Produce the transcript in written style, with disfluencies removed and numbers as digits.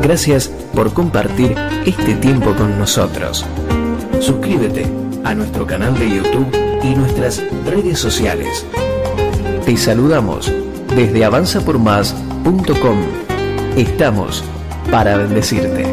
Gracias por compartir este tiempo con nosotros. Suscríbete a nuestro canal de YouTube y nuestras redes sociales. Te saludamos desde avanzapormás.com. Estamos para bendecirte.